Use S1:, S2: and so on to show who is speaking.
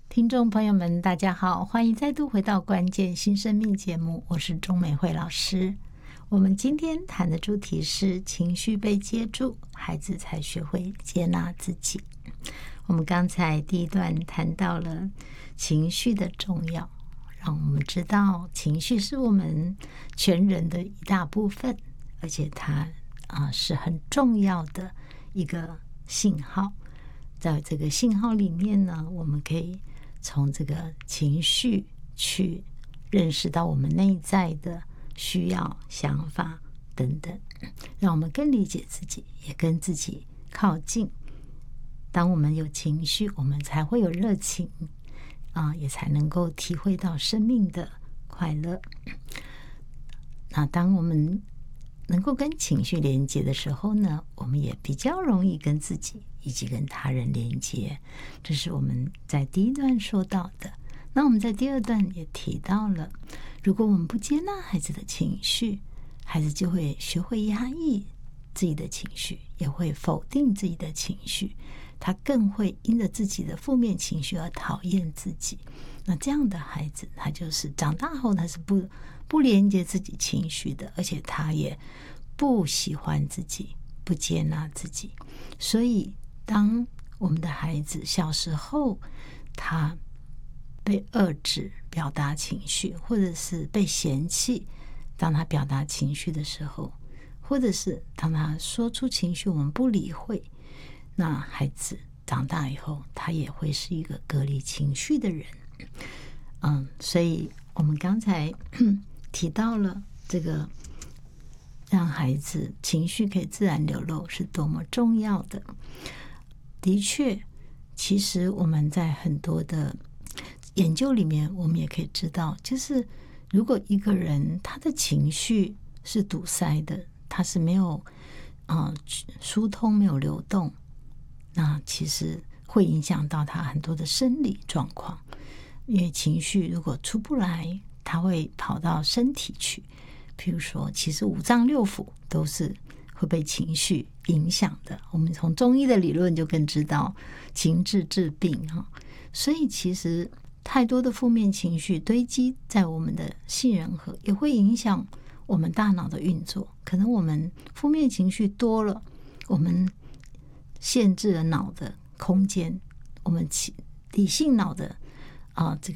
S1: 听众朋友们大家好，欢迎再度回到关键新生命节目，我是钟美惠老师。我们今天谈的主题是情绪被接住，孩子才学会接纳自己。我们刚才第一段谈到了情绪的重要，让我们知道情绪是我们全人的一大部分，而且它是很重要的一个信号。在这个信号里面呢，我们可以从这个情绪去认识到我们内在的需要、想法等等，让我们更理解自己，也跟自己靠近。当我们有情绪，我们才会有热情也才能够体会到生命的快乐。那当我们能够跟情绪连接的时候呢，我们也比较容易跟自己以及跟他人连接。这是我们在第一段说到的。那我们在第二段也提到了，如果我们不接纳孩子的情绪，孩子就会学会压抑自己的情绪，也会否定自己的情绪，他更会因着自己的负面情绪而讨厌自己。那这样的孩子，他就是长大后他是不连接自己情绪的，而且他也不喜欢自己，不接纳自己。所以当我们的孩子小时候他被遏制表达情绪，或者是被嫌弃，当他表达情绪的时候，或者是当他说出情绪我们不理会，那孩子长大以后他也会是一个隔离情绪的人。所以我们刚才提到了这个让孩子情绪可以自然流露是多么重要的。的确，其实我们在很多的研究里面，我们也可以知道，就是如果一个人他的情绪是堵塞的，他是没有疏通、没有流动，那其实会影响到他很多的生理状况。因为情绪如果出不来，它会跑到身体去。譬如说，其实五脏六腑都是会被情绪影响的。我们从中医的理论就更知道情志治病所以其实太多的负面情绪堆积在我们的杏仁核，也会影响我们大脑的运作。可能我们负面情绪多了，我们限制了脑的空间，我们理性脑的这